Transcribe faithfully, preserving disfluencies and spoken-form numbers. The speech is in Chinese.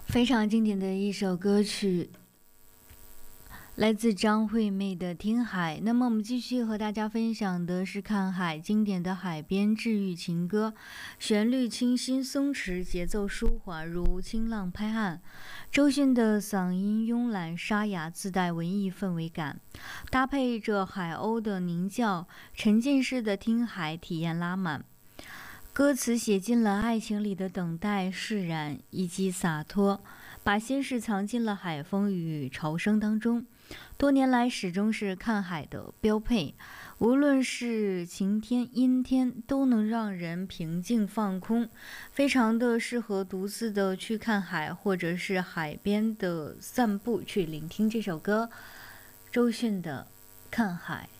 非常经典的一首歌曲，来自张惠妹的《听海》。那么我们继续和大家分享的是看海，经典的海边治愈情歌，旋律清新松弛，节奏舒缓，如清浪拍岸。周迅的嗓音慵懒沙哑，自带文艺氛围感，搭配着海鸥的鸣叫，沉浸式的听海体验拉满。歌词写尽了爱情里的等待、释然以及洒脱，把心事藏进了海风与潮声当中。多年来始终是看海的标配，无论是晴天、阴天，都能让人平静放空，非常的适合独自的去看海，或者是海边的散步去聆听这首歌，周迅的《看海》。